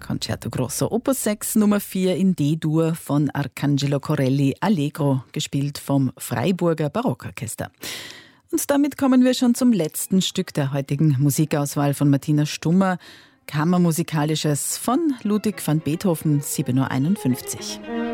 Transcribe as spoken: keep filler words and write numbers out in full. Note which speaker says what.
Speaker 1: Concerto Grosso Opus sechs Nummer vier in D-Dur von Arcangelo Corelli Allegro, gespielt vom Freiburger Barockorchester. Und damit kommen wir schon zum letzten Stück der heutigen Musikauswahl von Martina Stummer, Kammermusikalisches von Ludwig van Beethoven, sieben Uhr einundfünfzig.